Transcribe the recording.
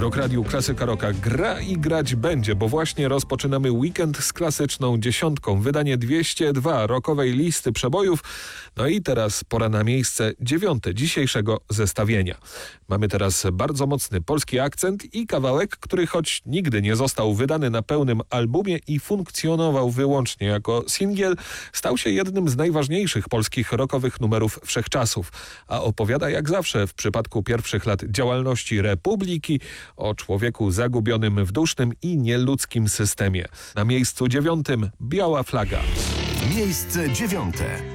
Rock Radio Klasyka Rocka gra i grać będzie, bo właśnie rozpoczynamy weekend z klasyczną dziesiątką. Wydanie 202 rockowej listy przebojów. No i teraz pora na miejsce 9 dzisiejszego zestawienia. Mamy teraz bardzo mocny polski akcent i kawałek, który choć nigdy nie został wydany na pełnym albumie i funkcjonował wyłącznie jako singiel, stał się jednym z najważniejszych polskich rockowych numerów wszechczasów. A opowiada jak zawsze w przypadku pierwszych lat działalności Republiki o człowieku zagubionym w dusznym i nieludzkim systemie. Na miejscu 9 Biała flaga. Miejsce 9.